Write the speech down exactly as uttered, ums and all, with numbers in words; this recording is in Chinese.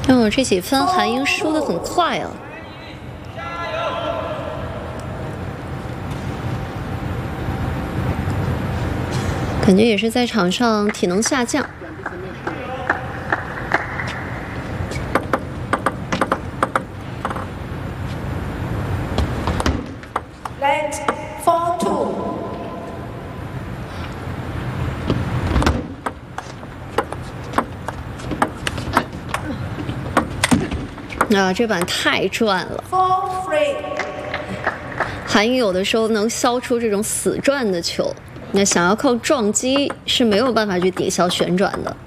哦，这几分韩英输得很快啊。 感觉也是在场上体能下降。 Let four two。 啊，这板太转了。 Four three。 韩英有的时候能削出这种死转的球。 那想要靠撞击是没有办法去抵消旋转的。